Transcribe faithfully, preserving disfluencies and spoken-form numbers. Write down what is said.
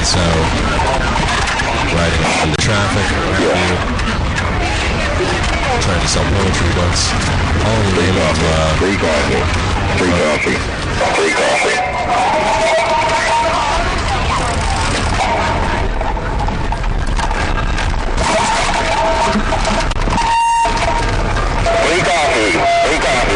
so riding in the traffic, trying to sell poetry books, all in the name of uh, free coffee, free coffee, free coffee. Free coffee, free coffee.